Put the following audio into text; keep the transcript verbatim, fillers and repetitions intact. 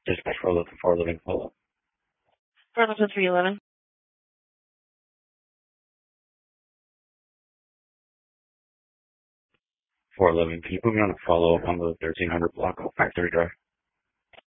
Dispatch for the four living follow. Burlington three eleven. four eleven, can you put me on a follow up on the thirteen hundred block of Factory Drive?